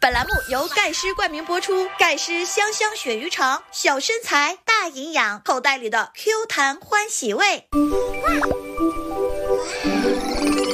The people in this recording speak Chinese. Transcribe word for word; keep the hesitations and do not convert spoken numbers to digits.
本栏目由盖诗冠名播出，盖诗香香鳕鱼肠，小身材大营养，口袋里的 Q 弹欢喜味。